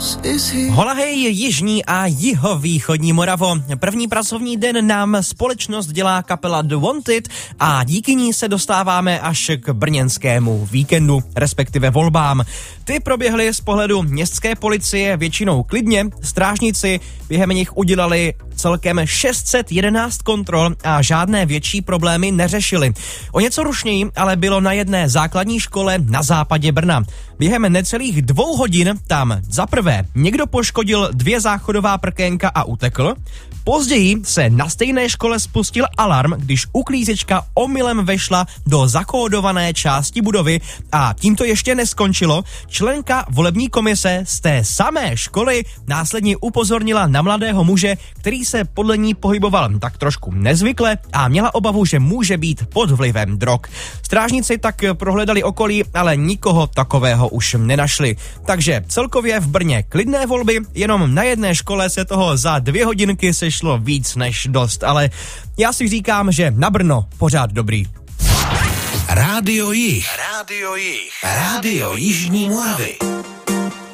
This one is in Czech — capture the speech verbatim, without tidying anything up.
Holahej, jižní a jihovýchodní Moravo. První pracovní den nám společnost dělá kapela The Wanted a díky ní se dostáváme až k brněnskému víkendu, respektive volbám. Ty proběhly z pohledu městské policie většinou klidně, strážníci během nich udělali celkem šest set jedenáct kontrol a žádné větší problémy neřešili. O něco rušněji ale bylo na jedné základní škole na západě Brna. Během necelých dvou hodin tam za prvé někdo poškodil dvě záchodová prkénka a utekl. Později se na stejné škole spustil alarm, když uklízečka omylem vešla do zakódované části budovy a tím to ještě neskončilo. Členka volební komise z té samé školy následně upozornila na mladého muže, který se podle ní pohyboval tak trošku nezvykle a měla obavu, že může být pod vlivem drog. Strážníci tak prohledali okolí, ale nikoho takového už nenašli. Takže celkově v Brně klidné volby, jenom na jedné škole se toho za dvě hodinky sešlo víc než dost, ale já si říkám, že na Brno pořád dobrý. Rádio Jih. Rádio Jih. Rádio Jižní Moravy.